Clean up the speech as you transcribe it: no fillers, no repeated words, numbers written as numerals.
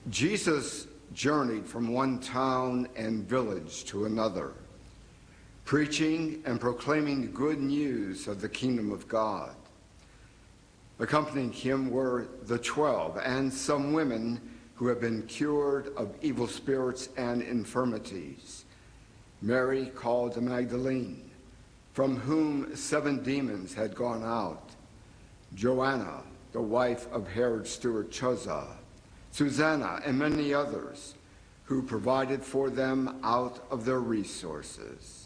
Jesus journeyed from one town and village to another, preaching and proclaiming good news of the kingdom of God. Accompanying him were the 12 and some women who had been cured of evil spirits and infirmities. Mary called the Magdalene, from whom 7 demons had gone out, Joanna, the wife of Herod's steward Chuza, Susanna, and many others who provided for them out of their resources.